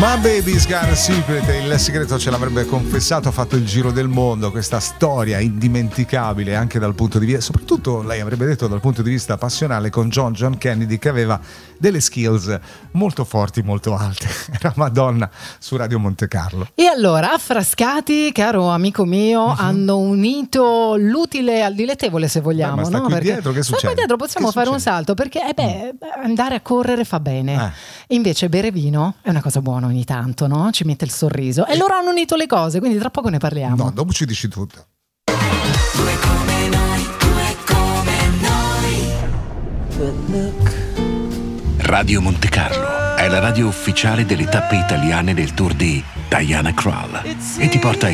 My Baby's Got a Secret, il segreto ce l'avrebbe confessato, ha fatto il giro del mondo, questa storia indimenticabile anche dal punto di vista, soprattutto lei avrebbe detto dal punto di vista passionale, con John Kennedy, che aveva delle skills molto forti, molto alte. Era Madonna su Radio Monte Carlo. E allora, Affrascati, caro amico mio, hanno unito l'utile al dilettevole, se vogliamo. Ma sta no? qui Perché dietro, che succede? sta qui dietro, possiamo fare un salto, perché andare a correre fa bene. Invece bere vino è una cosa buona ogni tanto, no? Ci mette il sorriso. E loro hanno unito le cose, quindi tra poco ne parliamo. No, dopo ci dici tutto. Due come noi, due come noi. Radio Monte Carlo è la radio ufficiale delle tappe italiane del tour di Diana Krall e ti porta